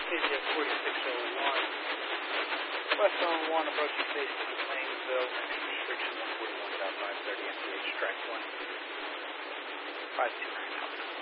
KZF 4601. West on 1, approaching station to Plainsville, entry restriction 141.530 MPH, track 1. 529 out.